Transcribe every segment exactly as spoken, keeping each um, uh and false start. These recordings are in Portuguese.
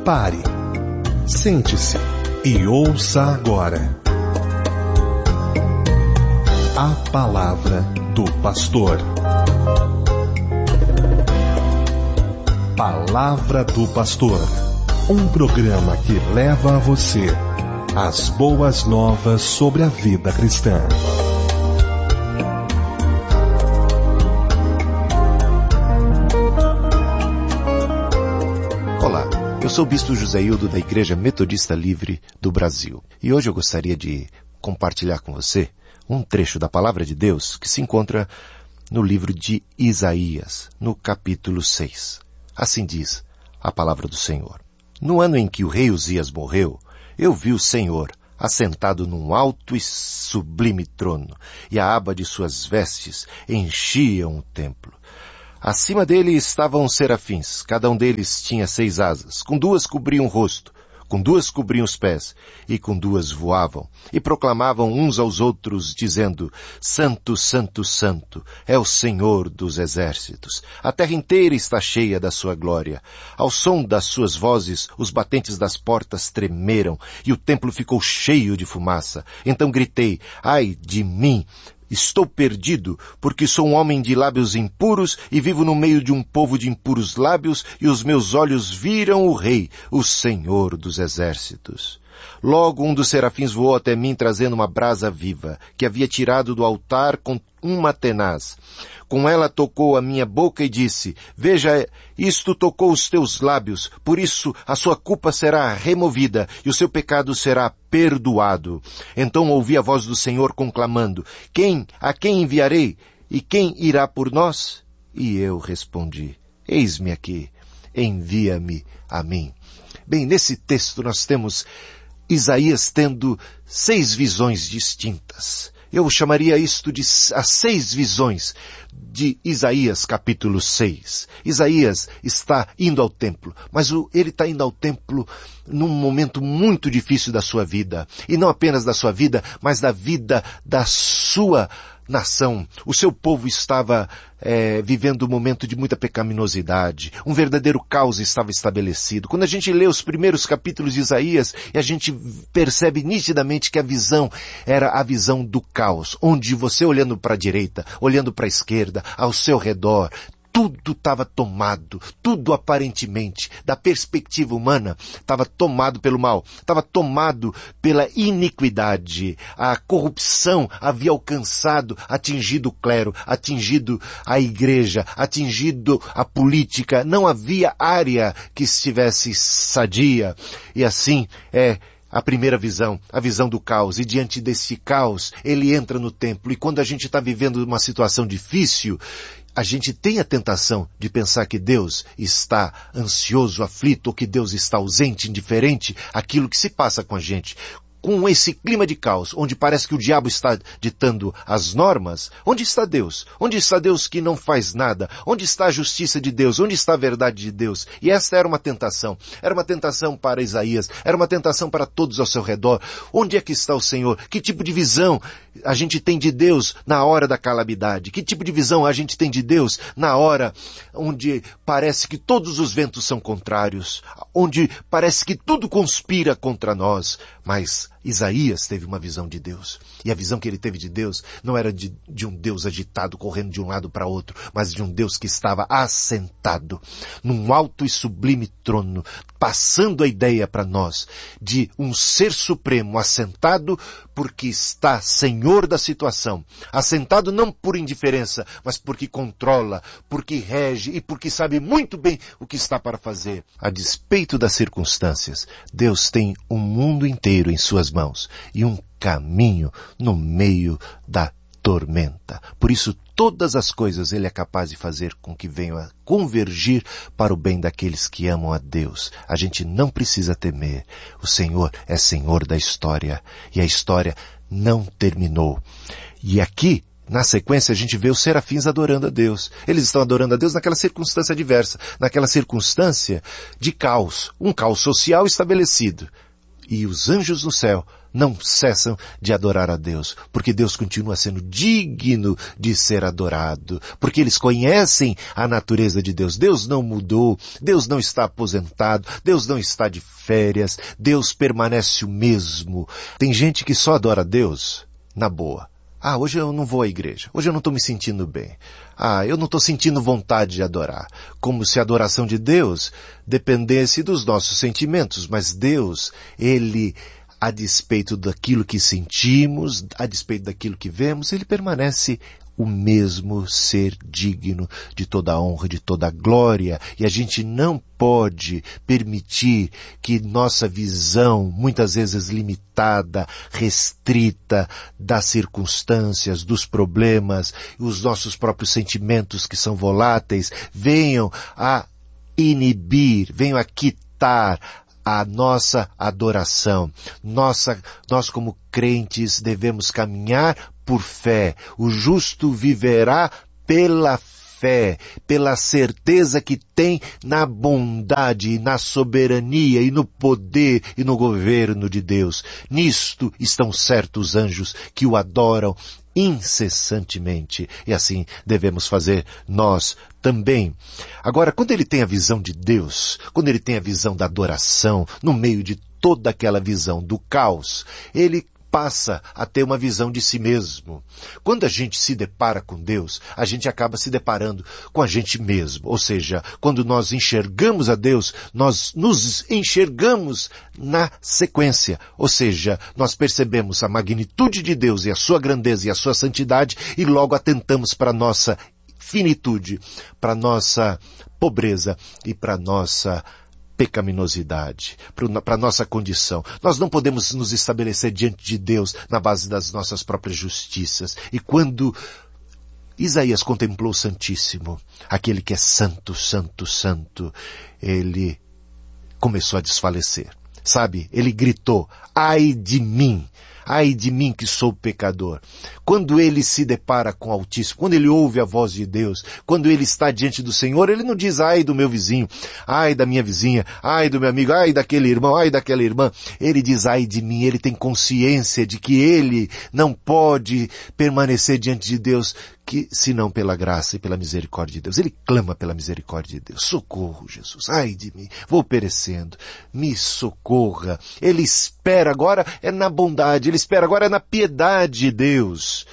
Pare, sente-se e ouça agora a Palavra do Pastor. Palavra do Pastor, um programa que leva a você as boas novas sobre a vida cristã. Olá, eu sou o Bispo José Hildo da Igreja Metodista Livre do Brasil. E hoje eu gostaria de compartilhar com você um trecho da Palavra de Deus que se encontra no livro de Isaías, no capítulo seis. Assim diz a Palavra do Senhor. No ano em que o rei Uzias morreu, eu vi o Senhor assentado num alto e sublime trono, e a aba de suas vestes enchiam o templo. Acima dele estavam serafins, cada um deles tinha seis asas, com duas cobriam o rosto, com duas cobriam os pés, e com duas voavam, e proclamavam uns aos outros, dizendo, Santo, Santo, Santo, é o Senhor dos exércitos. A terra inteira está cheia da sua glória. Ao som das suas vozes, os batentes das portas tremeram, e o templo ficou cheio de fumaça. Então gritei, ai de mim! Estou perdido, porque sou um homem de lábios impuros e vivo no meio de um povo de impuros lábios, e os meus olhos viram o Rei, o Senhor dos exércitos. Logo um dos serafins voou até mim trazendo uma brasa viva, que havia tirado do altar com uma tenaz. Com ela tocou a minha boca e disse, veja, isto tocou os teus lábios, por isso a sua culpa será removida e o seu pecado será perdoado. Então ouvi a voz do Senhor conclamando, quem, a quem enviarei? E quem irá por nós? E eu respondi, eis-me aqui, envia-me a mim. Bem, nesse texto nós temos Isaías tendo seis visões distintas. Eu chamaria isto de as seis visões de Isaías capítulo seis. Isaías está indo ao templo, mas o, ele está indo ao templo num momento muito difícil da sua vida. E não apenas da sua vida, mas da vida da sua nação. O seu povo estava é, vivendo um momento de muita pecaminosidade. Um verdadeiro caos estava estabelecido. Quando a gente lê os primeiros capítulos de Isaías, a gente percebe nitidamente que a visão era a visão do caos, onde você olhando para a direita, olhando para a esquerda, ao seu redor, tudo estava tomado, tudo aparentemente, da perspectiva humana, estava tomado pelo mal, estava tomado pela iniquidade. A corrupção havia alcançado, atingido o clero, atingido a igreja, atingido a política. Não havia área que estivesse sadia. E assim é a primeira visão, a visão do caos. E diante desse caos, ele entra no templo. E quando a gente está vivendo uma situação difícil, a gente tem a tentação de pensar que Deus está ansioso, aflito, ou que Deus está ausente, indiferente àquilo que se passa com a gente. Com esse clima de caos, onde parece que o diabo está ditando as normas, onde está Deus? Onde está Deus que não faz nada? Onde está a justiça de Deus? Onde está a verdade de Deus? E esta era uma tentação. Era uma tentação para Isaías. Era uma tentação para todos ao seu redor. Onde é que está o Senhor? Que tipo de visão a gente tem de Deus na hora da calamidade? Que tipo de visão a gente tem de Deus na hora onde parece que todos os ventos são contrários? Onde parece que tudo conspira contra nós? Mas Isaías teve uma visão de Deus. E a visão que ele teve de Deus não era de, de um Deus agitado, correndo de um lado para outro, mas de um Deus que estava assentado num alto e sublime trono, passando a ideia para nós de um ser supremo assentado porque está senhor da situação. Assentado não por indiferença, mas porque controla, porque rege e porque sabe muito bem o que está para fazer. A despeito das circunstâncias, Deus tem um mundo inteiro em suas mãos e um caminho no meio da tormenta. Por isso, todas as coisas Ele é capaz de fazer com que venham a convergir para o bem daqueles que amam a Deus. A gente não precisa temer. O Senhor é Senhor da história e a história não terminou. E aqui, na sequência, a gente vê os serafins adorando a Deus. Eles estão adorando a Deus naquela circunstância adversa, naquela circunstância de caos, um caos social estabelecido. E os anjos no céu não cessam de adorar a Deus, porque Deus continua sendo digno de ser adorado, porque eles conhecem a natureza de Deus. Deus não mudou, Deus não está aposentado, Deus não está de férias, Deus permanece o mesmo. Tem gente que só adora a Deus na boa. Ah, hoje eu não vou à igreja, hoje eu não estou me sentindo bem. Ah, eu não estou sentindo vontade de adorar. Como se a adoração de Deus dependesse dos nossos sentimentos, mas Deus, Ele, a despeito daquilo que sentimos, a despeito daquilo que vemos, Ele permanece o mesmo ser digno de toda a honra, de toda a glória. E a gente não pode permitir que nossa visão, muitas vezes limitada, restrita das circunstâncias, dos problemas, os nossos próprios sentimentos que são voláteis, venham a inibir, venham a quitar a nossa adoração. Nossa, nós como crentes devemos caminhar por fé. O justo viverá pela fé, pela certeza que tem na bondade, na soberania e no poder e no governo de Deus. Nisto estão certos os anjos que o adoram incessantemente. E assim devemos fazer nós também. Agora, quando ele tem a visão de Deus, quando ele tem a visão da adoração, no meio de toda aquela visão do caos, ele passa a ter uma visão de si mesmo. Quando a gente se depara com Deus, a gente acaba se deparando com a gente mesmo. Ou seja, quando nós enxergamos a Deus, nós nos enxergamos na sequência. Ou seja, nós percebemos a magnitude de Deus e a sua grandeza e a sua santidade e logo atentamos para a nossa finitude, para a nossa pobreza e para a nossa pecaminosidade, para a nossa condição. Nós não podemos nos estabelecer diante de Deus na base das nossas próprias justiças. E quando Isaías contemplou o Santíssimo, aquele que é santo, santo, santo, ele começou a desfalecer. Sabe, ele gritou, ai de mim, ai de mim que sou pecador. Quando ele se depara com o Altíssimo, quando ele ouve a voz de Deus, quando ele está diante do Senhor, ele não diz, ai do meu vizinho, ai da minha vizinha, ai do meu amigo, ai daquele irmão, ai daquela irmã. Ele diz, ai de mim, ele tem consciência de que ele não pode permanecer diante de Deus, que senão pela graça e pela misericórdia de Deus. Ele clama pela misericórdia de Deus. Socorro, Jesus, ai de mim, vou perecendo, me socorra. Ele espera agora é na bondade, ele espera agora é na piedade de Deus.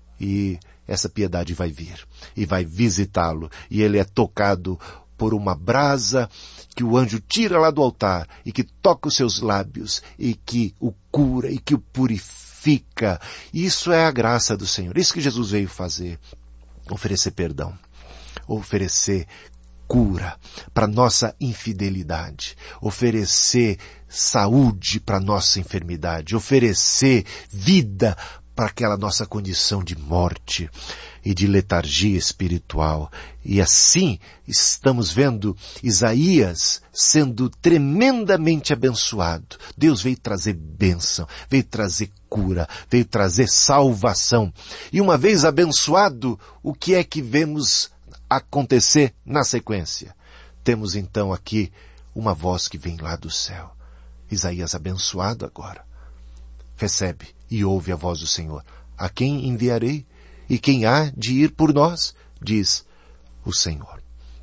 E essa piedade vai vir e vai visitá-lo. E ele é tocado por uma brasa que o anjo tira lá do altar e que toca os seus lábios e que o cura e que o purifica. Isso é a graça do Senhor. Isso que Jesus veio fazer. Oferecer perdão. Oferecer cura para nossa infidelidade, oferecer saúde para nossa enfermidade, oferecer vida para aquela nossa condição de morte e de letargia espiritual. E assim estamos vendo Isaías sendo tremendamente abençoado. Deus veio trazer bênção, veio trazer cura, veio trazer salvação. E uma vez abençoado, o que é que vemos acontecer na sequência? Temos então aqui uma voz que vem lá do céu. Isaías abençoado agora recebe e ouve a voz do Senhor. A quem enviarei? E quem há de ir por nós? Diz o Senhor.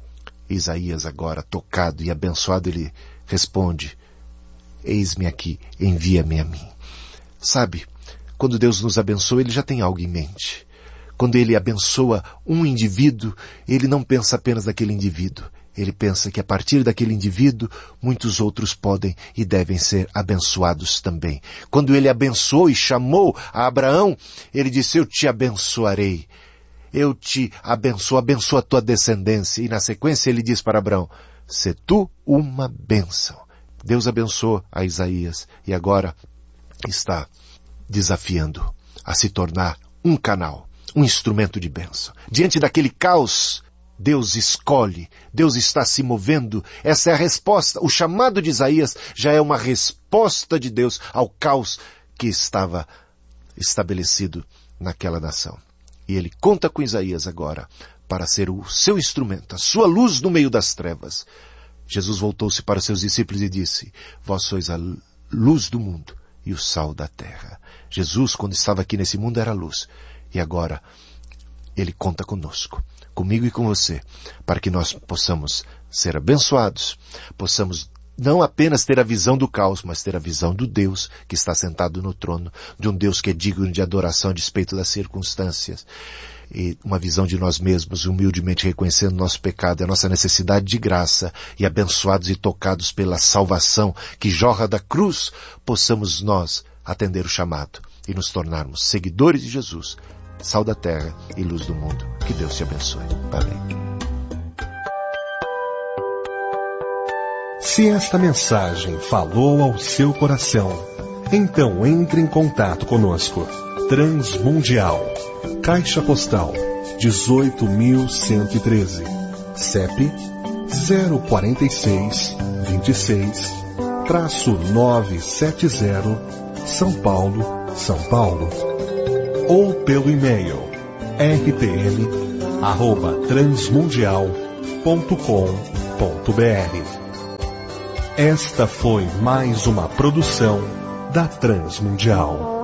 Isaías agora tocado e abençoado, ele responde, eis-me aqui, envia-me a mim. Sabe, quando Deus nos abençoa, ele já tem algo em mente. Quando ele abençoa um indivíduo, ele não pensa apenas naquele indivíduo. Ele pensa que a partir daquele indivíduo, muitos outros podem e devem ser abençoados também. Quando ele abençoou e chamou a Abraão, ele disse, eu te abençoarei. Eu te abençoo, abençoa a tua descendência. E na sequência ele diz para Abraão, sê tu uma bênção. Deus abençoou a Isaías e agora está desafiando a se tornar um canal, um instrumento de bênção. Diante daquele caos, Deus escolhe, Deus está se movendo. Essa é a resposta. O chamado de Isaías já é uma resposta de Deus ao caos que estava estabelecido naquela nação. E ele conta com Isaías agora para ser o seu instrumento, a sua luz no meio das trevas. Jesus voltou-se para seus discípulos e disse, vós sois a luz do mundo. e o sal da terra. Jesus, quando estava aqui nesse mundo, era luz. E agora, Ele conta conosco, comigo e com você, para que nós possamos ser abençoados, possamos não apenas ter a visão do caos, mas ter a visão do Deus que está sentado no trono, de um Deus que é digno de adoração a despeito das circunstâncias. E uma visão de nós mesmos, humildemente reconhecendo nosso pecado, a nossa necessidade de graça, e abençoados e tocados pela salvação que jorra da cruz, possamos nós atender o chamado e nos tornarmos seguidores de Jesus, sal da terra e luz do mundo. Que Deus te abençoe. Amém. Se esta mensagem falou ao seu coração, então entre em contato conosco. Transmundial, Caixa Postal dezoito mil cento e treze, C E P zero quatro seis, dois seis, novecentos e setenta, São Paulo, São Paulo. Ou pelo e-mail r t m arroba transmundial ponto com ponto b r. Esta foi mais uma produção da Transmundial.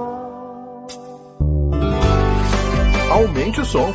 Aumente o som.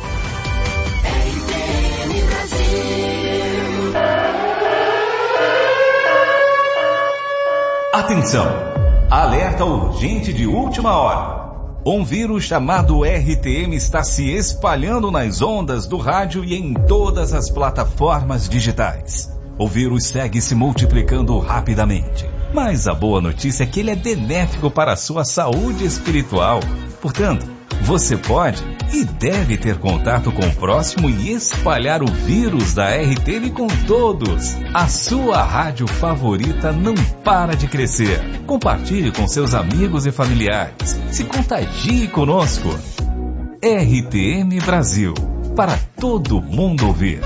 Atenção! Alerta urgente de última hora. Um vírus chamado R T M está se espalhando nas ondas do rádio e em todas as plataformas digitais. O vírus segue se multiplicando rapidamente. Mas a boa notícia é que ele é benéfico para a sua saúde espiritual. Portanto, você pode e deve ter contato com o próximo e espalhar o vírus da R T M com todos. A sua rádio favorita não para de crescer. Compartilhe com seus amigos e familiares. Se contagie conosco. R T M Brasil, para todo mundo ouvir.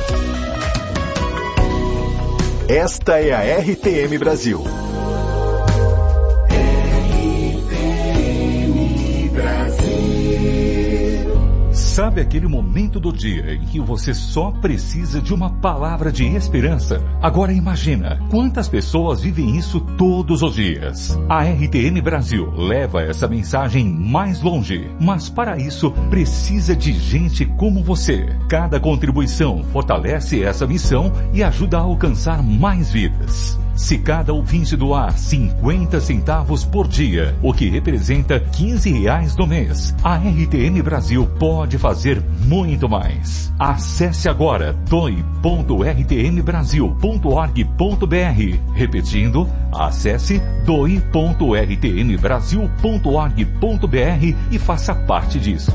Esta é a R T M Brasil. Sabe aquele momento do dia em que você só precisa de uma palavra de esperança? Agora imagina quantas pessoas vivem isso todos os dias. A R T M Brasil leva essa mensagem mais longe, mas para isso precisa de gente como você. Cada contribuição fortalece essa missão e ajuda a alcançar mais vidas. Se cada ouvinte doar cinquenta centavos por dia, o que representa quinze reais no mês, a R T M Brasil pode fazer muito mais. Acesse agora doe ponto r t m brasil ponto org ponto b r. Repetindo, acesse doe ponto r t m brasil ponto org ponto b r e faça parte disso.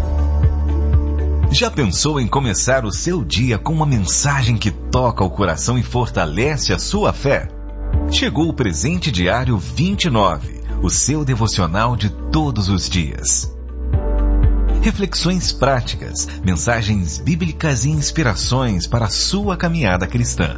Já pensou em começar o seu dia com uma mensagem que toca o coração e fortalece a sua fé? Chegou o Presente Diário vinte e nove, o seu devocional de todos os dias. Reflexões práticas, mensagens bíblicas e inspirações para a sua caminhada cristã.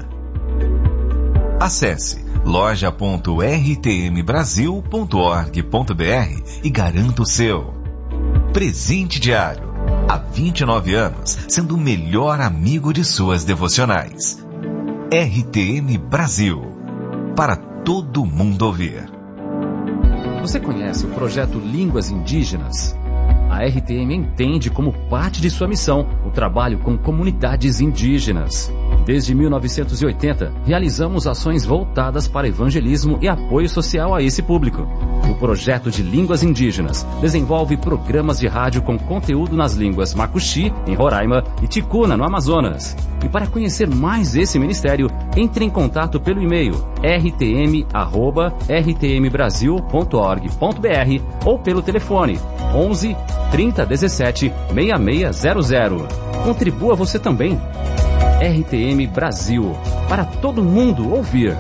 Acesse loja ponto r t m brasil ponto org ponto b r e garanta o seu. Presente Diário, há vinte e nove anos, sendo o melhor amigo de suas devocionais. R T M Brasil, para todo mundo ouvir. Você conhece o projeto Línguas Indígenas? A R T M entende como parte de sua missão o trabalho com comunidades indígenas. Desde mil novecentos e oitenta, realizamos ações voltadas para evangelismo e apoio social a esse público. O projeto de Línguas Indígenas desenvolve programas de rádio com conteúdo nas línguas Macuxi, em Roraima, e Ticuna, no Amazonas. E para conhecer mais esse ministério, entre em contato pelo e-mail r t m arroba r t m brasil ponto org ponto b r ou pelo telefone onze, trinta, dezessete, sessenta e seis zero zero. Contribua você também. R T M Brasil, para todo mundo ouvir.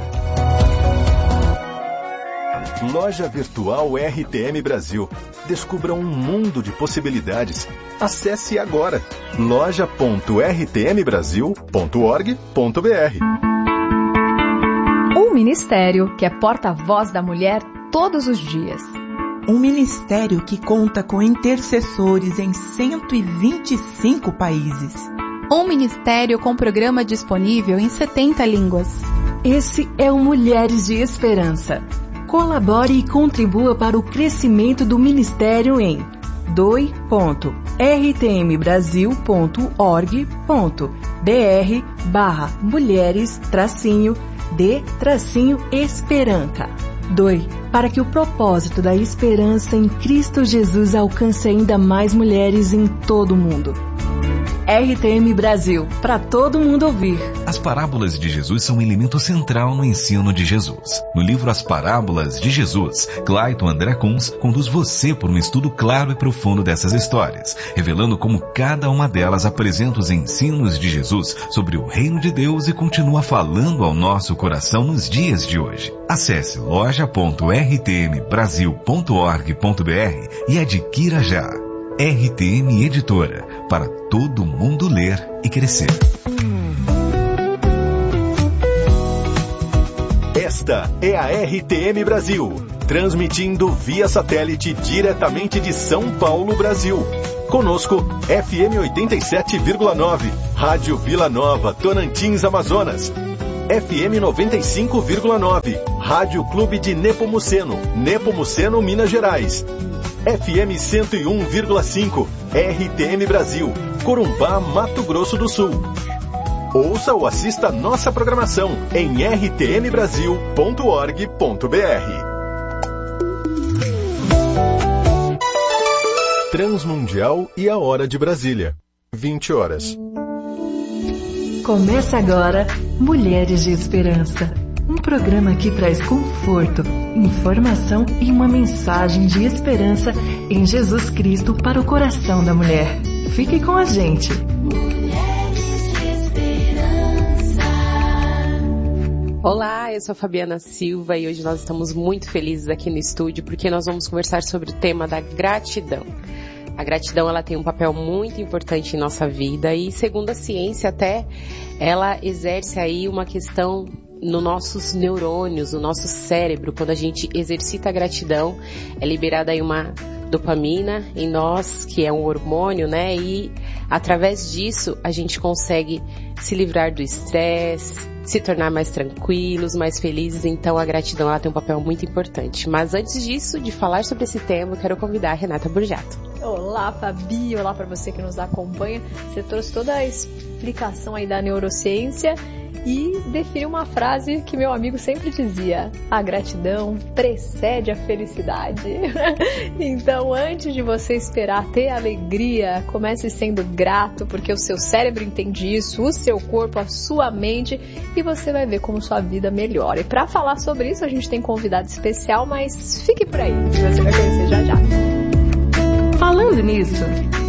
Loja Virtual R T M Brasil. Descubra um mundo de possibilidades. Acesse agora loja ponto r t m brasil ponto org ponto b r. Um ministério que é porta-voz da mulher todos os dias. Um ministério que conta com intercessores em cento e vinte e cinco países. Um ministério com programa disponível em setenta línguas. Esse é o Mulheres de Esperança. Colabore e contribua para o crescimento do Ministério em doe ponto r t m brasil ponto org ponto b r barra mulheres tracinho de tracinho esperança. Doe para que o propósito da esperança em Cristo Jesus alcance ainda mais mulheres em todo o mundo. R T M Brasil, para todo mundo ouvir. As parábolas de Jesus são um elemento central no ensino de Jesus. No livro As Parábolas de Jesus, Clayton André Kunz conduz você por um estudo claro e profundo dessas histórias, revelando como cada uma delas apresenta os ensinos de Jesus sobre o reino de Deus e continua falando ao nosso coração nos dias de hoje. Acesse loja ponto r t m brasil ponto org ponto b r e adquira já. R T M Editora, para todo mundo ler e crescer. Esta é a R T M Brasil, transmitindo via satélite diretamente de São Paulo, Brasil. Conosco, F M oitenta e sete vírgula nove, Rádio Vila Nova, Tocantins, Amazonas. F M noventa e cinco vírgula nove, Rádio Clube de Nepomuceno, Nepomuceno, Minas Gerais. F M cento e um vírgula cinco, R T M Brasil, Corumbá, Mato Grosso do Sul. Ouça ou assista nossa programação em r t m brasil ponto org ponto b r. Transmundial e a Hora de Brasília, vinte horas. Começa agora Mulheres de Esperança, um programa que traz conforto, informação e uma mensagem de esperança em Jesus Cristo para o coração da mulher. Fique com a gente. Mulheres de Esperança. Olá, eu sou a Fabiana Silva e hoje nós estamos muito felizes aqui no estúdio porque nós vamos conversar sobre o tema da gratidão. A gratidão, ela tem um papel muito importante em nossa vida e, segundo a ciência até, ela exerce aí uma questão nos nossos neurônios, no nosso cérebro. Quando a gente exercita a gratidão, é liberada aí uma dopamina em nós, que é um hormônio, né? E através disso a gente consegue se livrar do estresse, se tornar mais tranquilos, mais felizes. Então a gratidão, ela tem um papel muito importante. Mas antes disso, de falar sobre esse tema, eu quero convidar a Renata Burjato. Olá, Fabi, olá para você que nos acompanha. Você trouxe toda a explicação aí da neurociência e definiu uma frase que meu amigo sempre dizia: a gratidão precede a felicidade. Então, antes de você esperar ter alegria, comece sendo grato, porque o seu cérebro entende isso, o seu corpo, a sua mente, e você vai ver como sua vida melhora. E para falar sobre isso, a gente tem convidado especial, mas fique por aí, que você vai conhecer já já. Falando nisso,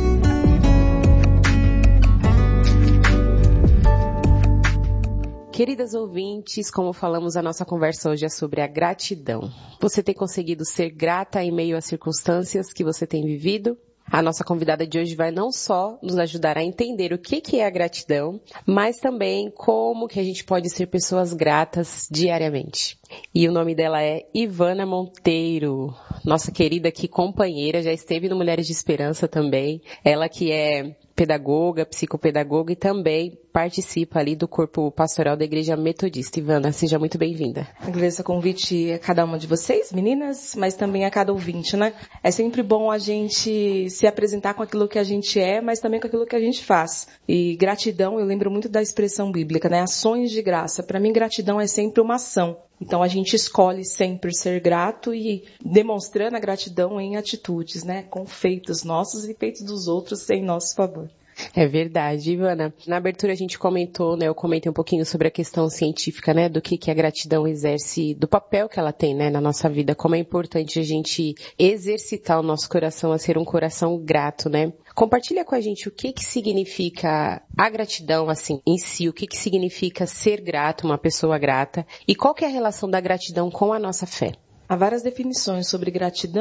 queridas ouvintes, como falamos, a nossa conversa hoje é sobre a gratidão. Você tem conseguido ser grata em meio às circunstâncias que você tem vivido? A nossa convidada de hoje vai não só nos ajudar a entender o que é a gratidão, mas também como que a gente pode ser pessoas gratas diariamente. E o nome dela é Ivana Monteiro, nossa querida aqui companheira, já esteve no Mulheres de Esperança também. Ela que é pedagoga, psicopedagoga e também participa ali do corpo pastoral da Igreja Metodista. Ivana, seja muito bem-vinda. Agradeço o convite a cada uma de vocês, meninas, mas também a cada ouvinte, né? É sempre bom a gente se apresentar com aquilo que a gente é, mas também com aquilo que a gente faz. E gratidão, eu lembro muito da expressão bíblica, né? Ações de graça. Para mim, gratidão é sempre uma ação. Então, a gente escolhe sempre ser grato e demonstrando a gratidão em atitudes, né? Com feitos nossos e feitos dos outros em nosso favor. É verdade, Ivana. Na abertura a gente comentou, né? Eu comentei um pouquinho sobre a questão científica, né? Do que, que a gratidão exerce, do papel que ela tem, né? Na nossa vida. Como é importante a gente exercitar o nosso coração a ser um coração grato, né? Compartilha com a gente o que que significa a gratidão, assim, em si. O que que significa ser grato, uma pessoa grata. E qual que é a relação da gratidão com a nossa fé? Há várias definições sobre gratidão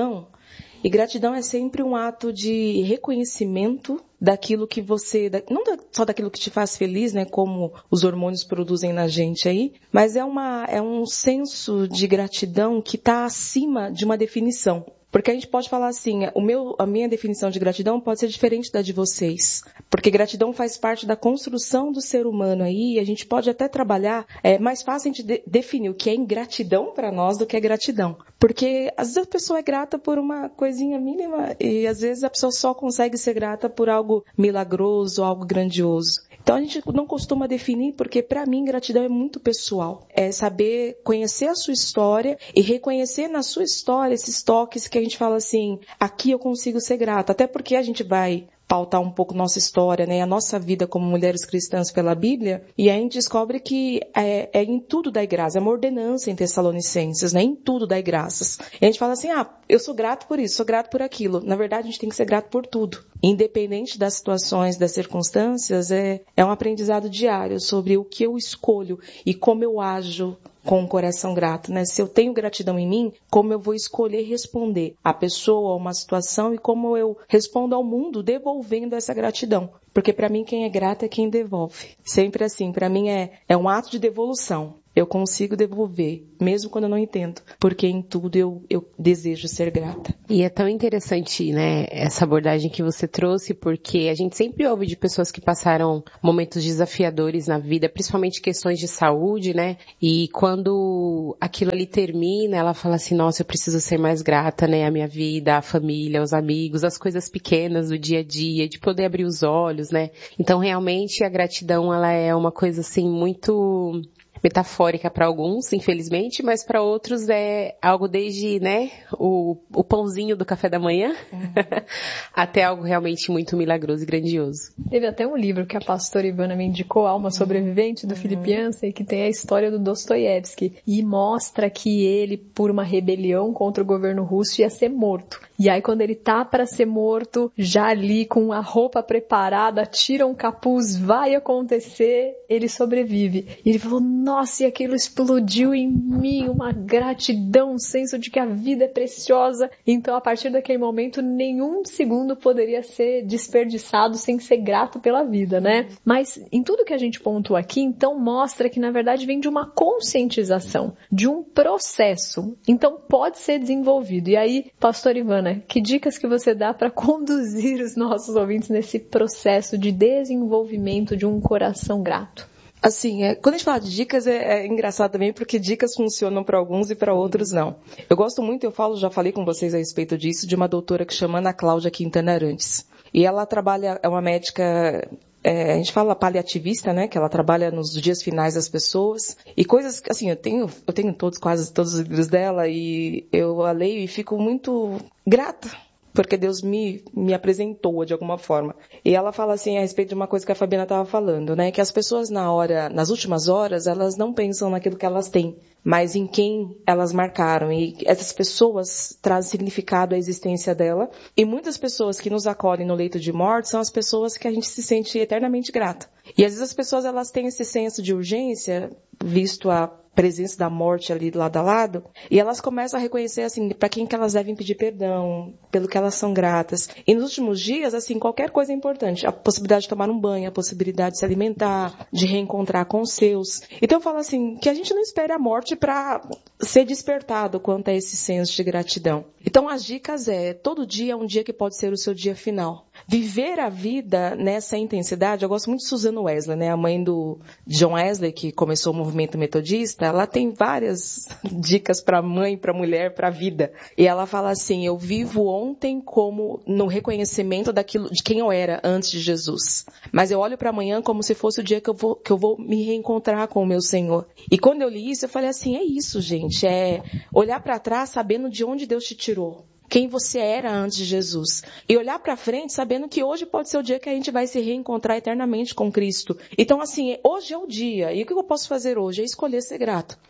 E gratidão é sempre um ato de reconhecimento daquilo que você, não só daquilo que te faz feliz, né, como os hormônios produzem na gente aí, mas é uma, é um senso de gratidão que está acima de uma definição. Porque a gente pode falar assim, o meu, a minha definição de gratidão pode ser diferente da de vocês. Porque gratidão faz parte da construção do ser humano aí, e a gente pode até trabalhar, é mais fácil a gente de, definir o que é ingratidão para nós do que é gratidão. Porque às vezes a pessoa é grata por uma coisinha mínima e às vezes a pessoa só consegue ser grata por algo milagroso, algo grandioso. Então a gente não costuma definir, porque para mim gratidão é muito pessoal. É saber conhecer a sua história e reconhecer na sua história esses toques que a gente fala assim, aqui eu consigo ser grata. Até porque a gente vai pautar um pouco nossa história, né, a nossa vida como mulheres cristãs pela Bíblia, e aí a gente descobre que é, é em tudo dai graça, é uma ordenança em Tessalonicenses, né, em tudo dai graças. E a gente fala assim, ah, eu sou grato por isso, sou grato por aquilo. Na verdade, a gente tem que ser grato por tudo. Independente das situações, das circunstâncias, é, é um aprendizado diário sobre o que eu escolho e como eu ajo com um coração grato, né? Se eu tenho gratidão em mim, como eu vou escolher responder à pessoa, a uma situação, e como eu respondo ao mundo devolvendo essa gratidão. Porque para mim quem é grato é quem devolve. Sempre assim, para mim é, é um ato de devolução. Eu consigo devolver, mesmo quando eu não entendo, porque em tudo eu, eu desejo ser grata. E é tão interessante, né, essa abordagem que você trouxe, porque a gente sempre ouve de pessoas que passaram momentos desafiadores na vida, principalmente questões de saúde, né, e quando aquilo ali termina, ela fala assim, nossa, eu preciso ser mais grata, né, à minha vida, à família, aos amigos, às coisas pequenas do dia a dia, de poder abrir os olhos, né. Então, realmente, a gratidão, ela é uma coisa, assim, muito metafórica para alguns, infelizmente, mas para outros é algo desde, né, o, o pãozinho do café da manhã, uhum. até algo realmente muito milagroso e grandioso. Teve até um livro que a pastora Ivana me indicou, Alma Sobrevivente, do uhum. Philip Yancey, que tem a história do Dostoiévski, e mostra que ele, por uma rebelião contra o governo russo, ia ser morto. E aí, quando ele tá para ser morto, já ali com a roupa preparada, tira um capuz, vai acontecer, ele sobrevive. E ele falou, nossa, e aquilo explodiu em mim, uma gratidão, um senso de que a vida é preciosa. Então, a partir daquele momento, nenhum segundo poderia ser desperdiçado sem ser grato pela vida, né? Mas, em tudo que a gente pontuou aqui, então, mostra que, na verdade, vem de uma conscientização, de um processo. Então, pode ser desenvolvido. E aí, pastor Ivana, que dicas que você dá para conduzir os nossos ouvintes nesse processo de desenvolvimento de um coração grato? Assim, é, quando a gente fala de dicas, é, é engraçado também, porque dicas funcionam para alguns e para outros não. Eu gosto muito, eu falo, já falei com vocês a respeito disso, de uma doutora que chama Ana Cláudia Quintana Arantes. E ela trabalha, é uma médica, é, a gente fala paliativista, né, que ela trabalha nos dias finais das pessoas. E coisas, assim, eu tenho, eu tenho todos, quase todos os livros dela, e eu a leio e fico muito grata, porque Deus me, me apresentou de alguma forma. E ela fala assim a respeito de uma coisa que a Fabiana estava falando, né? Que as pessoas na hora, nas últimas horas, elas não pensam naquilo que elas têm, mas em quem elas marcaram. E essas pessoas trazem significado à existência dela. E muitas pessoas que nos acolhem no leito de morte são as pessoas que a gente se sente eternamente grata. E às vezes as pessoas elas têm esse senso de urgência, visto a presença da morte ali lado a lado, e elas começam a reconhecer, assim, para quem que elas devem pedir perdão, pelo que elas são gratas. E nos últimos dias, assim, qualquer coisa é importante. A possibilidade de tomar um banho, a possibilidade de se alimentar, de reencontrar com os seus. Então eu falo assim, que a gente não espere a morte para ser despertado quanto a esse senso de gratidão. Então as dicas é, todo dia é um dia que pode ser o seu dia final. Viver a vida nessa intensidade, eu gosto muito de Susan Wesley, né, a mãe do John Wesley, que começou o movimento metodista. Ela tem várias dicas para mãe, para mulher, para a vida. E ela fala assim, eu vivo ontem como no reconhecimento daquilo, de quem eu era antes de Jesus. Mas eu olho para amanhã como se fosse o dia que eu vou, que eu vou me reencontrar com o meu Senhor. E quando eu li isso, eu falei assim, é isso, gente. É olhar para trás sabendo de onde Deus te tirou. Quem você era antes de Jesus. E olhar para frente sabendo que hoje pode ser o dia que a gente vai se reencontrar eternamente com Cristo. Então, assim, hoje é o dia. E o que eu posso fazer hoje? É escolher ser grato.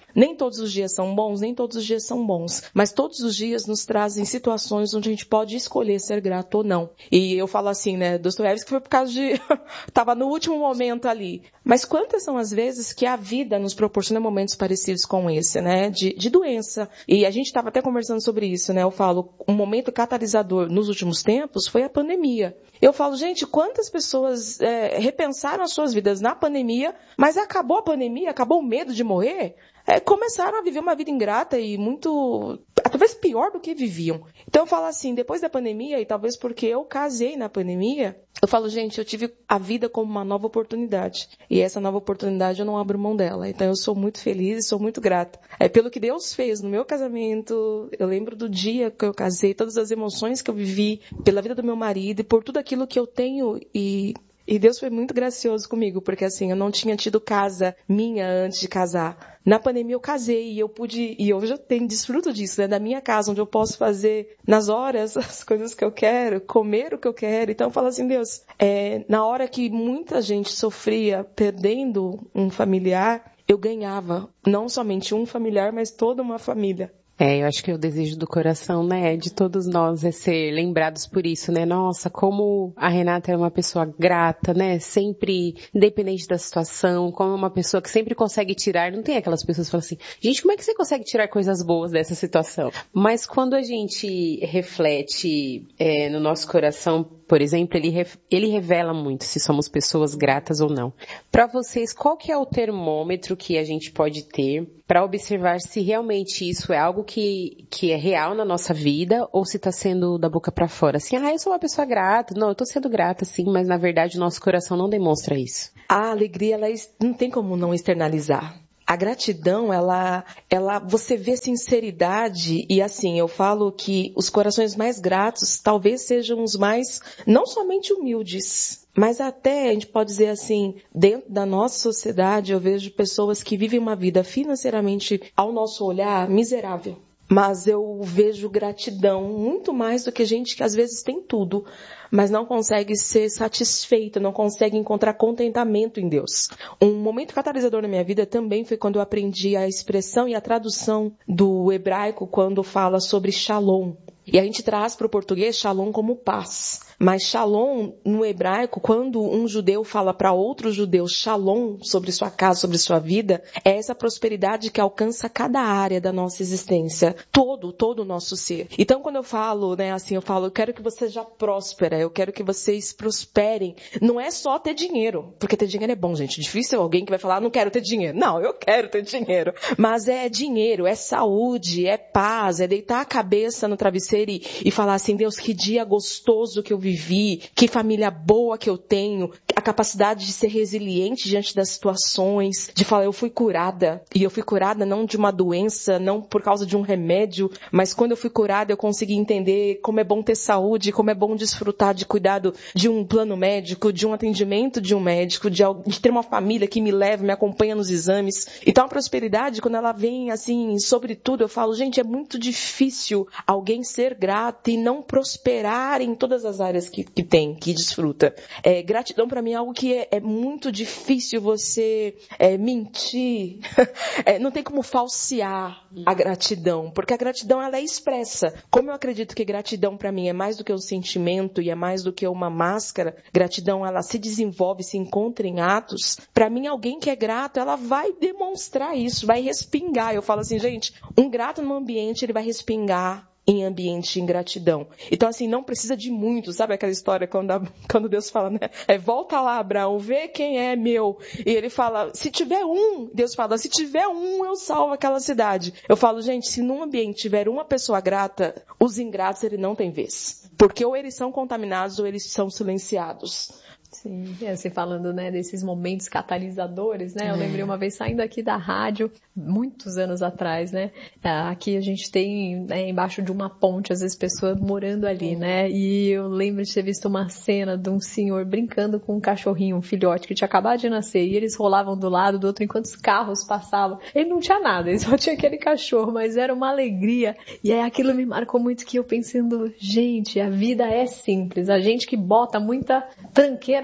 Nem todos os dias são bons, nem todos os dias são bons. Mas todos os dias nos trazem situações onde a gente pode escolher ser grato ou não. E eu falo assim, né, Dostoiévski foi por causa de... Tava no último momento ali. Mas quantas são as vezes que a vida nos proporciona momentos parecidos com esse, né? De, de doença. E a gente estava até conversando sobre isso, né? Eu falo, um momento catalisador nos últimos tempos foi a pandemia. Eu falo, gente, quantas pessoas é, repensaram as suas vidas na pandemia, mas acabou a pandemia, acabou o medo de morrer, é, começaram a viver uma vida ingrata e muito, talvez pior do que viviam. Então eu falo assim, depois da pandemia, e talvez porque eu casei na pandemia, eu falo, gente, eu tive a vida como uma nova oportunidade. E essa nova oportunidade eu não abro mão dela. Então eu sou muito feliz e sou muito grata. É pelo que Deus fez no meu casamento. Eu lembro do dia que eu casei, todas as emoções que eu vivi, pela vida do meu marido e por tudo aquilo que eu tenho. E, e Deus foi muito gracioso comigo, porque assim, eu não tinha tido casa minha antes de casar. Na pandemia eu casei e eu pude, e hoje eu tenho desfruto disso, né, da minha casa, onde eu posso fazer nas horas as coisas que eu quero, comer o que eu quero. Então eu falo assim, Deus, é, na hora que muita gente sofria perdendo um familiar, eu ganhava não somente um familiar, mas toda uma família. É, eu acho que o desejo do coração, né, de todos nós é ser lembrados por isso, né? Nossa, como a Renata é uma pessoa grata, né? Sempre, independente da situação, como uma pessoa que sempre consegue tirar, não tem aquelas pessoas que falam assim, gente, como é que você consegue tirar coisas boas dessa situação? Mas quando a gente reflete é, no nosso coração, por exemplo, ele, ele revela muito se somos pessoas gratas ou não. Para vocês, qual que é o termômetro que a gente pode ter para observar se realmente isso é algo que, que é real na nossa vida ou se está sendo da boca para fora? Assim, ah, eu sou uma pessoa grata. Não, eu estou sendo grata, sim, mas na verdade o nosso coração não demonstra isso. A alegria, ela não tem como não externalizar. A gratidão, ela, ela, você vê sinceridade e assim, eu falo que os corações mais gratos talvez sejam os mais, não somente humildes, mas até, a gente pode dizer assim, dentro da nossa sociedade eu vejo pessoas que vivem uma vida financeiramente, ao nosso olhar, miserável. Mas eu vejo gratidão muito mais do que gente que às vezes tem tudo, mas não consegue ser satisfeita, não consegue encontrar contentamento em Deus. Um momento catalisador na minha vida também foi quando eu aprendi a expressão e a tradução do hebraico quando fala sobre shalom. E a gente traz para o português shalom como paz. Mas shalom, no hebraico, quando um judeu fala para outro judeu shalom sobre sua casa, sobre sua vida, é essa prosperidade que alcança cada área da nossa existência. Todo, todo o nosso ser. Então, quando eu falo, né, assim, eu falo, eu quero que você seja próspera, eu quero que vocês prosperem. Não é só ter dinheiro, porque ter dinheiro é bom, gente. Difícil alguém que vai falar, não quero ter dinheiro. Não, eu quero ter dinheiro. Mas é dinheiro, é saúde, é paz, é deitar a cabeça no travesseiro e, e falar assim, Deus, que dia gostoso que eu vivi, que família boa que eu tenho, a capacidade de ser resiliente diante das situações, de falar, eu fui curada, e eu fui curada não de uma doença, não por causa de um remédio, mas quando eu fui curada eu consegui entender como é bom ter saúde, como é bom desfrutar de cuidado de um plano médico, de um atendimento de um médico, de, de ter uma família que me leva, me acompanha nos exames. Então a prosperidade, quando ela vem assim, sobretudo, eu falo, gente, é muito difícil alguém ser grato e não prosperar em todas as áreas Que, que tem, que desfruta. É, gratidão para mim é algo que é, é muito difícil você é, mentir. É, não tem como falsear a gratidão, porque a gratidão ela é expressa. Como eu acredito que gratidão para mim é mais do que um sentimento e é mais do que uma máscara, gratidão ela se desenvolve, se encontra em atos. Para mim, alguém que é grato, ela vai demonstrar isso, vai respingar. Eu falo assim, gente, um grato no ambiente, ele vai respingar em ambiente de ingratidão. Então, assim, não precisa de muito, sabe aquela história quando, a, quando Deus fala, né? É, volta lá, Abraão, vê quem é meu. E ele fala, se tiver um, Deus fala, se tiver um, eu salvo aquela cidade. Eu falo, gente, se num ambiente tiver uma pessoa grata, os ingratos, ele não tem vez. Porque ou eles são contaminados ou eles são silenciados. Sim, você falando, né, desses momentos catalisadores, né, eu lembrei uma vez saindo aqui da rádio, muitos anos atrás, né, aqui a gente tem, né, embaixo de uma ponte, às vezes pessoas morando ali, né, e eu lembro de ter visto uma cena de um senhor brincando com um cachorrinho, um filhote que tinha acabado de nascer, e eles rolavam do lado do outro enquanto os carros passavam, ele não tinha nada, ele só tinha aquele cachorro, mas era uma alegria, e aí aquilo me marcou muito que eu pensando, gente, a vida é simples, a gente que bota muita tranqueira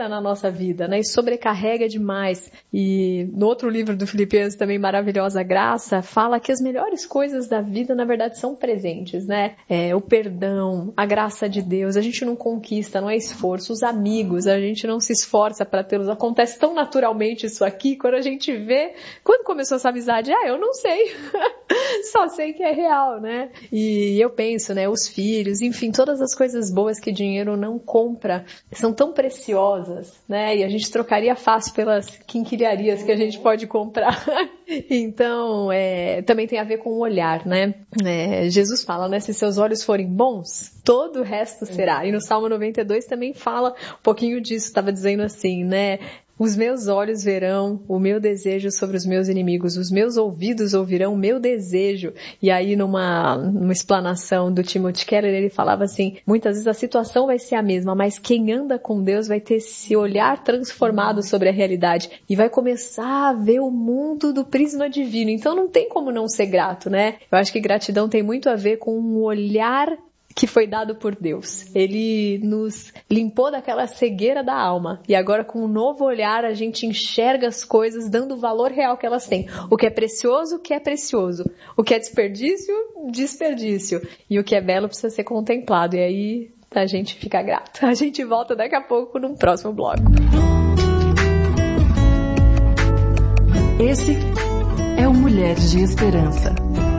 exagera na nossa vida, né? E sobrecarrega demais. E no outro livro do Filipenses também, Maravilhosa Graça, fala que as melhores coisas da vida, na verdade, são presentes, né? É, o perdão, a graça de Deus, a gente não conquista, não é esforço. Os amigos, a gente não se esforça para tê-los. Acontece tão naturalmente isso aqui, quando a gente vê... Quando começou essa amizade? Ah, eu não sei. Só sei que é real, né? E eu penso, né? Os filhos, enfim, todas as coisas boas que dinheiro não compra, são tão preciosas, né? E a gente trocaria fácil pelas quinquilharias que a gente pode comprar. Então, é, também tem a ver com o olhar, né? É, Jesus fala, né? Se seus olhos forem bons, todo o resto será. E no Salmo noventa e dois também fala um pouquinho disso, estava dizendo assim, né? Os meus olhos verão o meu desejo sobre os meus inimigos, os meus ouvidos ouvirão o meu desejo. E aí numa, numa explanação do Timothy Keller, ele falava assim, muitas vezes a situação vai ser a mesma, mas quem anda com Deus vai ter esse olhar transformado sobre a realidade e vai começar a ver o mundo do prisma divino. Então não tem como não ser grato, né? Eu acho que gratidão tem muito a ver com um olhar que foi dado por Deus. Ele nos limpou daquela cegueira da alma. E agora, com um novo olhar, a gente enxerga as coisas dando o valor real que elas têm. O que é precioso, o que é precioso. O que é desperdício, desperdício. E o que é belo precisa ser contemplado. E aí, a gente fica grato. A gente volta daqui a pouco num próximo bloco. Esse é o Mulheres de Esperança.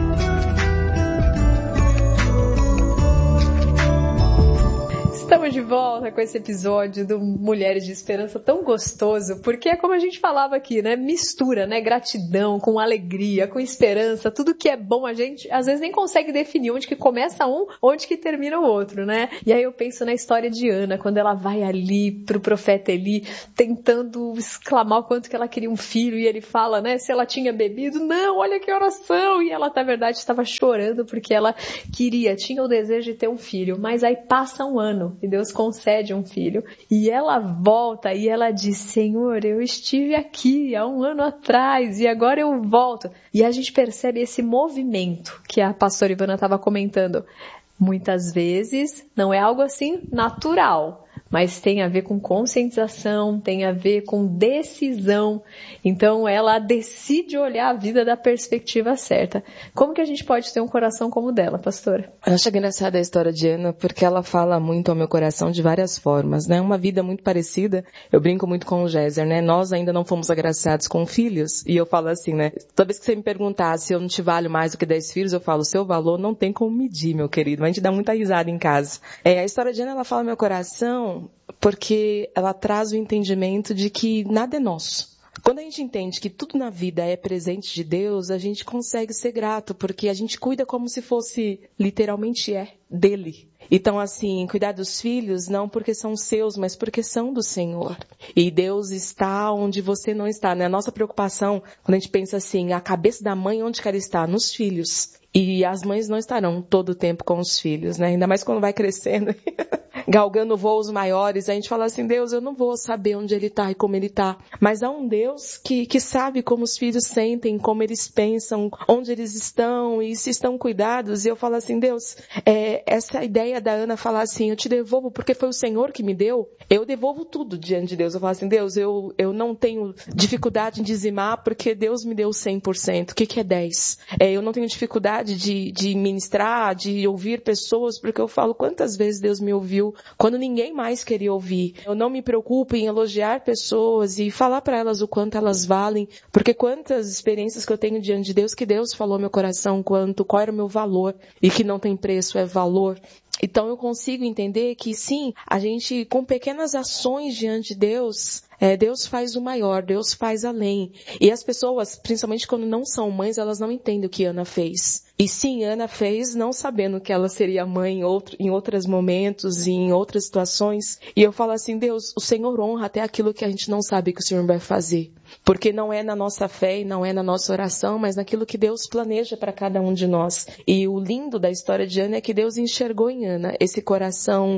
Estamos de volta com esse episódio do Mulheres de Esperança tão gostoso, porque é como a gente falava aqui, né? Mistura, né? Gratidão com alegria, com esperança, tudo que é bom, a gente às vezes nem consegue definir onde que começa um, onde que termina o outro, né? E aí eu penso na história de Ana, quando ela vai ali pro profeta Eli, tentando exclamar o quanto que ela queria um filho, e ele fala, né? Se ela tinha bebido, não, olha que oração! E ela, na verdade, estava chorando porque ela queria, tinha o desejo de ter um filho, mas aí passa um ano, e Deus concede um filho. E ela volta e ela diz, Senhor, eu estive aqui há um ano atrás e agora eu volto. E a gente percebe esse movimento que a pastora Ivana estava comentando. Muitas vezes não é algo assim natural, mas tem a ver com conscientização, tem a ver com decisão. Então ela decide olhar a vida da perspectiva certa. Como que a gente pode ter um coração como o dela, pastora? Eu acho engraçada a história de Ana, porque ela fala muito ao meu coração de várias formas, né? Uma vida muito parecida, eu brinco muito com o Géser, né? Nós ainda não fomos agraciados com filhos, e eu falo assim, né? Toda vez que você me perguntar se eu não te valho mais do que dez filhos, eu falo, seu valor não tem como medir, meu querido. A gente dá muita risada em casa. É, a história de Ana, ela fala ao meu coração porque ela traz o entendimento de que nada é nosso. Quando a gente entende que tudo na vida é presente de Deus, a gente consegue ser grato, porque a gente cuida como se fosse, literalmente é, dele. Então, assim, cuidar dos filhos não porque são seus, mas porque são do Senhor. E Deus está onde você não está, né? A nossa preocupação, quando a gente pensa assim, a cabeça da mãe, onde que ela está? Nos filhos. E as mães não estarão todo o tempo com os filhos, né? Ainda mais quando vai crescendo, galgando voos maiores, a gente fala assim, Deus, eu não vou saber onde ele está e como ele está. Mas há um Deus que, que sabe como os filhos sentem, como eles pensam, onde eles estão e se estão cuidados. E eu falo assim, Deus, é, essa ideia da Ana falar assim, eu te devolvo porque foi o Senhor que me deu, eu devolvo tudo diante de Deus. Eu falo assim, Deus, eu, eu não tenho dificuldade em dizimar porque Deus me deu cem por cento. O que, que é dez? É, eu não tenho dificuldade De, de ministrar, de ouvir pessoas, porque eu falo quantas vezes Deus me ouviu quando ninguém mais queria ouvir. Eu não me preocupo em elogiar pessoas e falar para elas o quanto elas valem, porque quantas experiências que eu tenho diante de Deus, que Deus falou ao meu coração quanto, qual era o meu valor, e que não tem preço, é valor. Então eu consigo entender que sim, a gente com pequenas ações diante de Deus, é, Deus faz o maior, Deus faz além. E as pessoas, principalmente quando não são mães, elas não entendem o que Ana fez. E sim, Ana fez não sabendo que ela seria mãe em, outro, em outros momentos e em outras situações. E eu falo assim, Deus, o Senhor honra até aquilo que a gente não sabe que o Senhor vai fazer. Porque não é na nossa fé e não é na nossa oração, mas naquilo que Deus planeja para cada um de nós. E o lindo da história de Ana é que Deus enxergou em Ana esse coração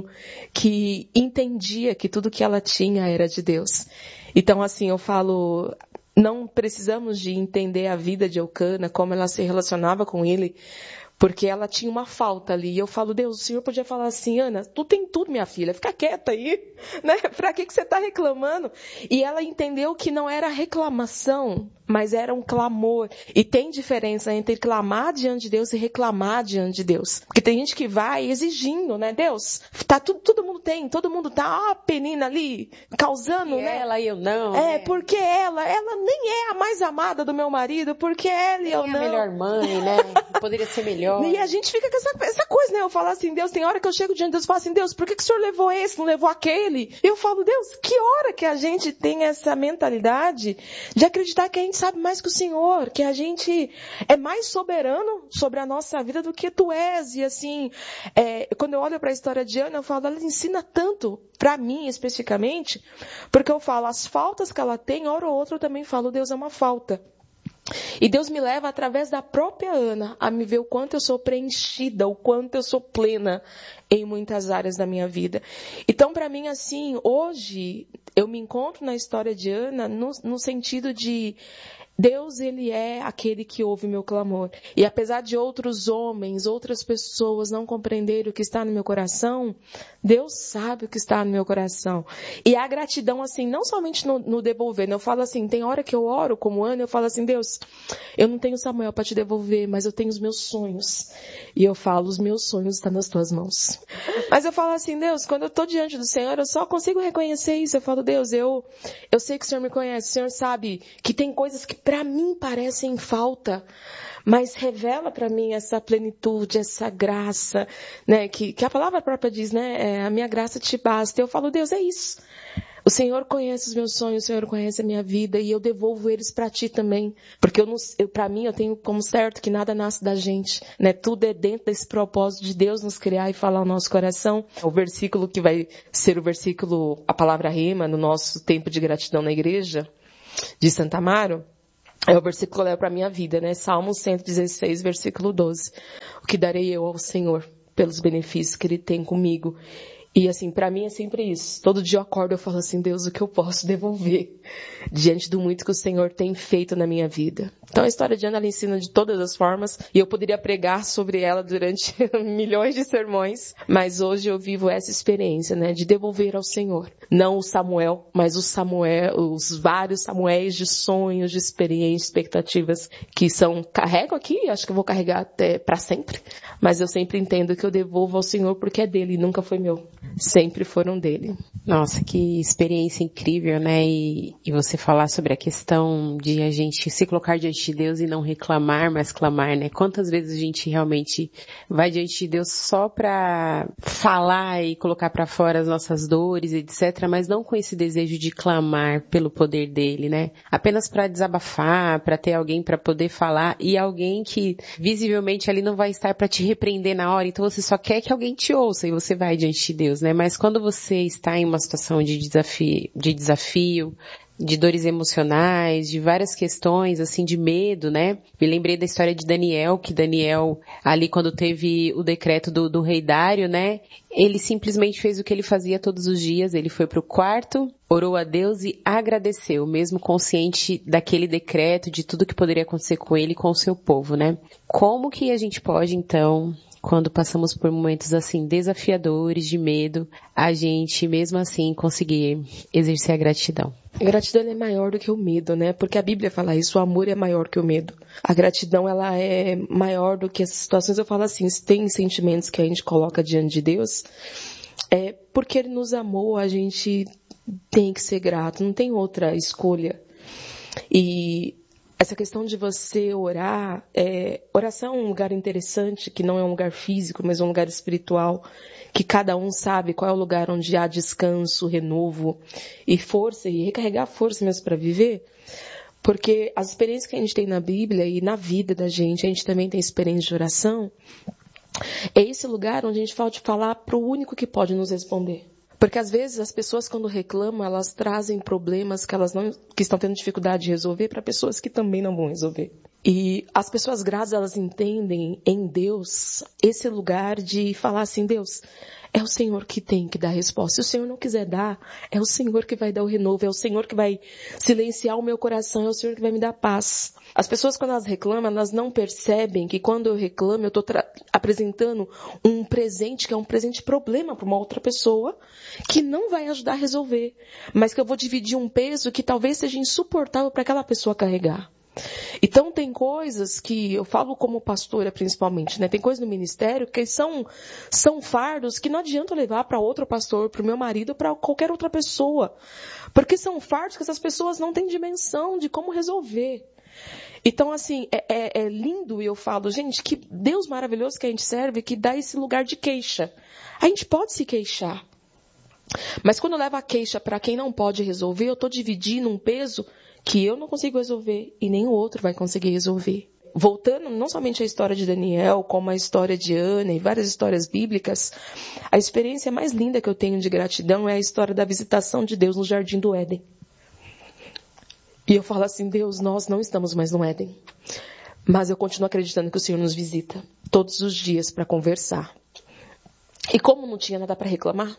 que entendia que tudo que ela tinha era de Deus. Então, assim, eu falo, não precisamos de entender a vida de Eucana, como ela se relacionava com ele, Porque ela tinha uma falta ali. E eu falo, Deus, o Senhor podia falar assim, Ana, tu tem tudo, minha filha, fica quieta aí, né? Pra que que você tá reclamando? E ela entendeu que não era reclamação, mas era um clamor. E tem diferença entre clamar diante de Deus e reclamar diante de Deus. Porque tem gente que vai exigindo, né? Deus, tá tudo, todo mundo tem, todo mundo tá, ó, a penina ali, causando, porque né? Ela e eu não. É, né? porque ela, ela nem é a mais amada do meu marido, porque ela e eu Nem não. é a melhor mãe, né? Poderia ser melhor. E a gente fica com essa, essa coisa, né? Eu falo assim, Deus, tem hora que eu chego diante de Deus e falo assim, Deus, por que, que o Senhor levou esse, não levou aquele? Eu falo, Deus, que hora que a gente tem essa mentalidade de acreditar que a gente sabe mais que o Senhor, que a gente é mais soberano sobre a nossa vida do que tu és. E assim, é, quando eu olho para a história de Ana, eu falo, ela ensina tanto, para mim especificamente, porque eu falo, as faltas que ela tem, hora ou outra eu também falo, Deus, é uma falta. E Deus me leva, através da própria Ana, a me ver o quanto eu sou preenchida, o quanto eu sou plena em muitas áreas da minha vida. Então, para mim, assim, hoje, eu me encontro na história de Ana no, no sentido de Deus, Ele é aquele que ouve meu clamor. E apesar de outros homens, outras pessoas não compreenderem o que está no meu coração, Deus sabe o que está no meu coração. E a gratidão, assim, não somente no, no devolver, né? Eu falo assim, tem hora que eu oro como Ana, eu falo assim, Deus, eu não tenho Samuel para te devolver, mas eu tenho os meus sonhos. E eu falo, os meus sonhos estão nas tuas mãos. Mas eu falo assim, Deus, quando eu estou diante do Senhor, eu só consigo reconhecer isso. Eu falo, Deus, eu, eu sei que o Senhor me conhece, o Senhor sabe que tem coisas que para mim parecem falta, mas revela para mim essa plenitude, essa graça, né? Que, que a palavra própria diz, né? É, a minha graça te basta. Eu falo, Deus, é isso. O Senhor conhece os meus sonhos, o Senhor conhece a minha vida e eu devolvo eles para ti também. Porque eu, eu, para mim eu tenho como certo que nada nasce da gente, né? Tudo é dentro desse propósito de Deus nos criar e falar ao nosso coração. O versículo que vai ser o versículo, a palavra rema no nosso tempo de gratidão na igreja de Santa Amaro, é o versículo que eu levo para a minha vida, né? Salmo cento e dezesseis, versículo doze. O que darei eu ao Senhor pelos benefícios que Ele tem comigo? E assim, para mim é sempre isso. Todo dia eu acordo e eu falo assim, Deus, o que eu posso devolver diante do muito que o Senhor tem feito na minha vida? Então a história de Ana, ela ensina de todas as formas e eu poderia pregar sobre ela durante milhões de sermões, mas hoje eu vivo essa experiência, né, de devolver ao Senhor. Não o Samuel, mas o Samuel, os vários Samuéis de sonhos, de experiências, expectativas que são, carrego aqui, acho que eu vou carregar até para sempre, mas eu sempre entendo que eu devolvo ao Senhor porque é dele, nunca foi meu. Sempre foram dele. Nossa, que experiência incrível, né? E, e você falar sobre a questão de a gente se colocar diante de Deus e não reclamar, mas clamar, né? Quantas vezes a gente realmente vai diante de Deus só pra falar e colocar pra fora as nossas dores, etcétera, mas não com esse desejo de clamar pelo poder dele, né? Apenas pra desabafar, pra ter alguém pra poder falar e alguém que visivelmente ali não vai estar pra te repreender na hora, então você só quer que alguém te ouça e você vai diante de Deus, né? Mas quando você está em uma situação de desafio, de desafio, de dores emocionais, de várias questões, assim, de medo, né? Me lembrei da história de Daniel, que Daniel, ali quando teve o decreto do, do rei Dário, né? Ele simplesmente fez o que ele fazia todos os dias, ele foi pro quarto, orou a Deus e agradeceu, mesmo consciente daquele decreto, de tudo que poderia acontecer com ele e com o seu povo, né? Como que a gente pode, então, quando passamos por momentos assim desafiadores, de medo, a gente mesmo assim conseguir exercer a gratidão? A gratidão é maior do que o medo, né? Porque a Bíblia fala isso, o amor é maior que o medo. A gratidão, ela é maior do que essas situações. Eu falo assim, se tem sentimentos que a gente coloca diante de Deus, é porque Ele nos amou, a gente tem que ser grato, não tem outra escolha. E essa questão de você orar, é, oração é um lugar interessante, que não é um lugar físico, mas é um lugar espiritual, que cada um sabe qual é o lugar onde há descanso, renovo e força, e recarregar força mesmo para viver. Porque as experiências que a gente tem na Bíblia e na vida da gente, a gente também tem experiência de oração, é esse lugar onde a gente pode falar para o único que pode nos responder. Porque às vezes as pessoas quando reclamam, elas trazem problemas que elas não, que estão tendo dificuldade de resolver para pessoas que também não vão resolver. E as pessoas gratas, elas entendem em Deus esse lugar de falar assim, Deus, é o Senhor que tem que dar a resposta. Se o Senhor não quiser dar, é o Senhor que vai dar o renovo, é o Senhor que vai silenciar o meu coração, é o Senhor que vai me dar paz. As pessoas, quando elas reclamam, elas não percebem que quando eu reclamo, eu estou apresentando um presente que é um presente problema para uma outra pessoa, que não vai ajudar a resolver, mas que eu vou dividir um peso que talvez seja insuportável para aquela pessoa carregar. Então tem coisas que, eu falo como pastora principalmente, né? Tem coisas no ministério que são, são fardos que não adianta levar para outro pastor, para o meu marido, para qualquer outra pessoa. Porque são fardos que essas pessoas não têm dimensão de como resolver. Então, assim, é, é, é lindo, e eu falo, gente, que Deus maravilhoso que a gente serve, que dá esse lugar de queixa. A gente pode se queixar. Mas quando eu levo a queixa para quem não pode resolver, eu estou dividindo um peso que eu não consigo resolver e nem o outro vai conseguir resolver. Voltando não somente à história de Daniel, como a história de Ana e várias histórias bíblicas, a experiência mais linda que eu tenho de gratidão é a história da visitação de Deus no Jardim do Éden. E eu falo assim, Deus, nós não estamos mais no Éden, mas eu continuo acreditando que o Senhor nos visita todos os dias para conversar. E como não tinha nada para reclamar,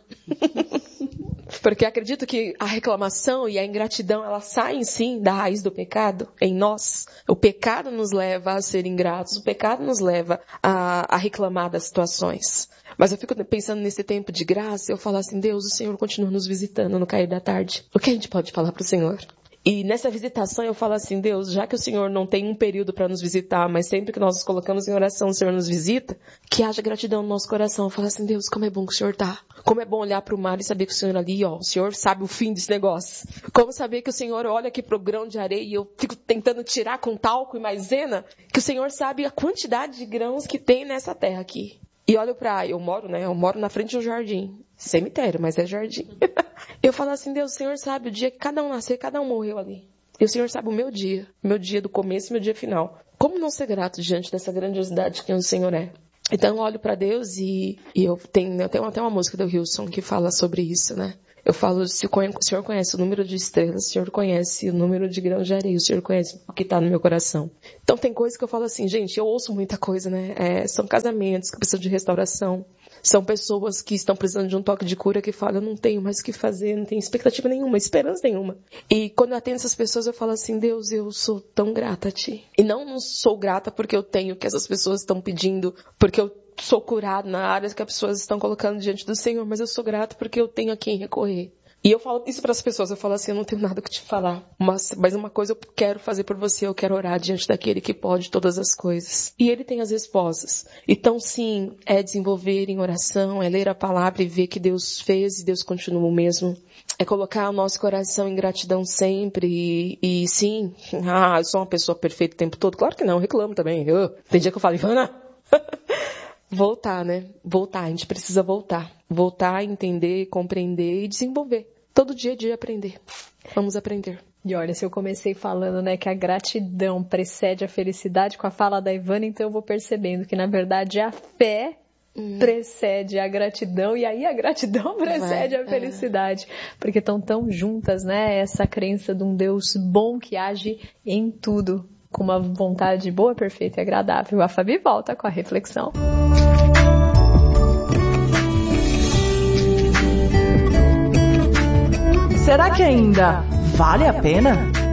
porque acredito que a reclamação e a ingratidão, elas saem sim da raiz do pecado em nós. O pecado nos leva a ser ingratos, o pecado nos leva a, a reclamar das situações. Mas eu fico pensando nesse tempo de graça, eu falo assim, Deus, o Senhor continua nos visitando no cair da tarde. O que a gente pode falar para o Senhor? E nessa visitação eu falo assim, Deus, já que o Senhor não tem um período para nos visitar, mas sempre que nós nos colocamos em oração, o Senhor nos visita, que haja gratidão no nosso coração. Eu falo assim, Deus, como é bom que o Senhor tá. Como é bom olhar para o mar e saber que o Senhor ali, ó, o Senhor sabe o fim desse negócio. Como saber que o Senhor olha aqui pro grão de areia e eu fico tentando tirar com talco e maisena, que o Senhor sabe a quantidade de grãos que tem nessa terra aqui. E olho pra, eu moro, né, eu moro na frente de um jardim. Cemitério, mas é jardim. Eu falo assim, Deus, o Senhor sabe o dia que cada um nasceu, cada um morreu ali. E o Senhor sabe o meu dia, meu dia do começo e meu dia final. Como não ser grato diante dessa grandiosidade que o Senhor é? Então eu olho para Deus e, e eu, tenho, eu tenho até uma música do Hilson que fala sobre isso, né? Eu falo, se o Senhor conhece o número de estrelas, o Senhor conhece o número de grãos de areia, o Senhor conhece o que está no meu coração. Então tem coisas que eu falo assim, gente, eu ouço muita coisa, né? É, são casamentos que precisam de restauração. São pessoas que estão precisando de um toque de cura que falam, eu não tenho mais o que fazer, não tenho expectativa nenhuma, esperança nenhuma. E quando eu atendo essas pessoas, eu falo assim, Deus, eu sou tão grata a Ti. E não, não sou grata porque eu tenho o que essas pessoas estão pedindo, porque eu sou curado na área que as pessoas estão colocando diante do Senhor, mas eu sou grata porque eu tenho a quem recorrer. E eu falo isso para as pessoas, eu falo assim, eu não tenho nada que te falar, mas, mas uma coisa eu quero fazer por você, eu quero orar diante daquele que pode todas as coisas. E ele tem as respostas. Então sim, é desenvolver em oração, é ler a palavra e ver que Deus fez e Deus continua o mesmo. É colocar o nosso coração em gratidão sempre e, e sim, ah, eu sou uma pessoa perfeita o tempo todo. Claro que não, eu reclamo também. Eu, tem dia que eu falo, Ivana... Voltar, né? Voltar. A gente precisa voltar. Voltar, entender, compreender e desenvolver. Todo dia é dia aprender. Vamos aprender. E olha, se eu comecei falando, né, que a gratidão precede a felicidade com a fala da Ivana, então eu vou percebendo que, na verdade, a fé hum. precede a gratidão e aí a gratidão precede Vai, a felicidade. É. Porque estão tão juntas, né? Essa crença de um Deus bom que age em tudo. Com uma vontade boa, perfeita e agradável. A Fabi volta com a reflexão. Será que ainda vale a pena?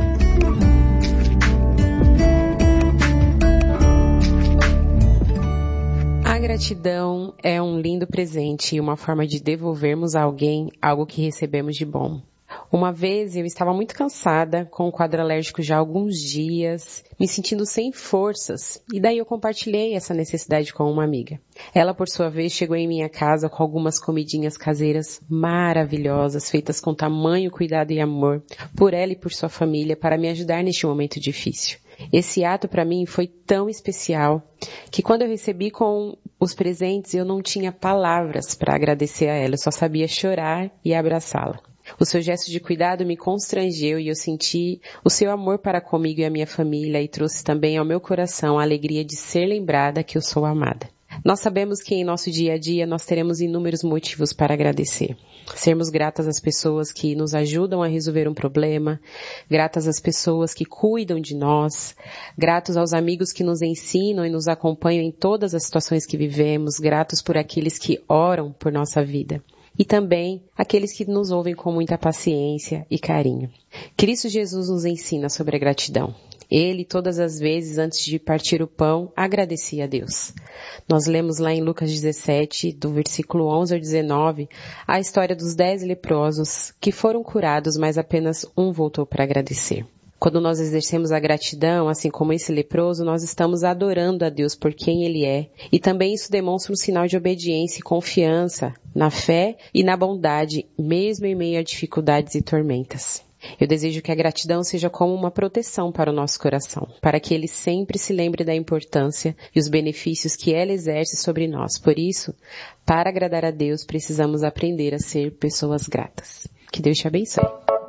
A gratidão é um lindo presente e uma forma de devolvermos a alguém algo que recebemos de bom. Uma vez eu estava muito cansada, com o quadro alérgico já há alguns dias, me sentindo sem forças, e daí eu compartilhei essa necessidade com uma amiga. Ela, por sua vez, chegou em minha casa com algumas comidinhas caseiras maravilhosas, feitas com tamanho cuidado e amor, por ela e por sua família, para me ajudar neste momento difícil. Esse ato para mim foi tão especial, que quando eu recebi com os presentes, eu não tinha palavras para agradecer a ela, eu só sabia chorar e abraçá-la. O seu gesto de cuidado me constrangeu e eu senti o seu amor para comigo e a minha família e trouxe também ao meu coração a alegria de ser lembrada que eu sou amada. Nós sabemos que em nosso dia a dia nós teremos inúmeros motivos para agradecer. Sermos gratas às pessoas que nos ajudam a resolver um problema, gratas às pessoas que cuidam de nós, gratos aos amigos que nos ensinam e nos acompanham em todas as situações que vivemos, gratos por aqueles que oram por nossa vida. E também aqueles que nos ouvem com muita paciência e carinho. Cristo Jesus nos ensina sobre a gratidão. Ele, todas as vezes, antes de partir o pão, agradecia a Deus. Nós lemos lá em Lucas dezessete, do versículo onze ao dezenove, a história dos dez leprosos que foram curados, mas apenas um voltou para agradecer. Quando nós exercemos a gratidão, assim como esse leproso, nós estamos adorando a Deus por quem Ele é. E também isso demonstra um sinal de obediência e confiança na fé e na bondade, mesmo em meio a dificuldades e tormentas. Eu desejo que a gratidão seja como uma proteção para o nosso coração, para que ele sempre se lembre da importância e os benefícios que ela exerce sobre nós. Por isso, para agradar a Deus, precisamos aprender a ser pessoas gratas. Que Deus te abençoe.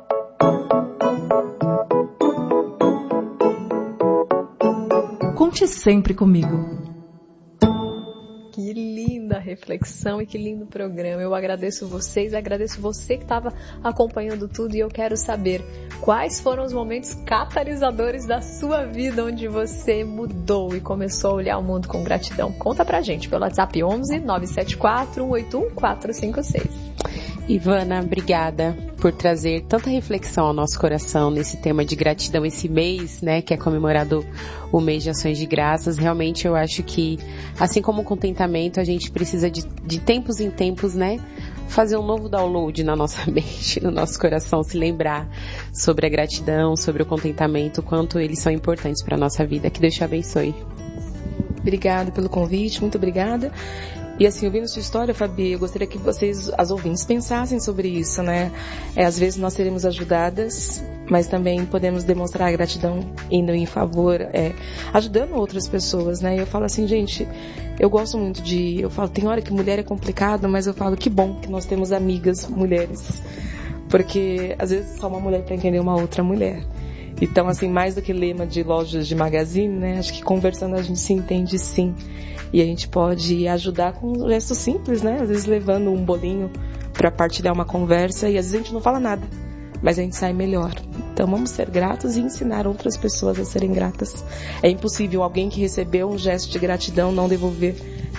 Conte sempre comigo. Que linda reflexão e que lindo programa. Eu agradeço vocês, agradeço você que estava acompanhando tudo e eu quero saber quais foram os momentos catalisadores da sua vida onde você mudou e começou a olhar o mundo com gratidão. Conta pra gente pelo WhatsApp onze nove sete quatro um oito um quatro cinco seis. Ivana, obrigada por trazer tanta reflexão ao nosso coração nesse tema de gratidão, esse mês, né, que é comemorado o mês de ações de graças. Realmente eu acho que, assim como o contentamento, a gente precisa de, de tempos em tempos, né, fazer um novo download na nossa mente, no nosso coração, se lembrar sobre a gratidão, sobre o contentamento, o quanto eles são importantes para a nossa vida. Que Deus te abençoe. Obrigada pelo convite, muito obrigada. E assim, ouvindo sua história, Fabi, eu gostaria que vocês, as ouvintes, pensassem sobre isso, né? É, às vezes nós seremos ajudadas, mas também podemos demonstrar a gratidão indo em favor, é, ajudando outras pessoas, né? E eu falo assim, gente, eu gosto muito de... Eu falo, tem hora que mulher é complicado, mas eu falo, que bom que nós temos amigas mulheres. Porque, às vezes, só uma mulher para entender uma outra mulher. Então, assim, mais do que lema de lojas de magazine, né? Acho que conversando a gente se entende sim. E a gente pode ajudar com um gesto simples, né? Às vezes levando um bolinho para partilhar uma conversa e às vezes a gente não fala nada, mas a gente sai melhor. Então vamos ser gratos e ensinar outras pessoas a serem gratas. É impossível alguém que recebeu um gesto de gratidão não devolver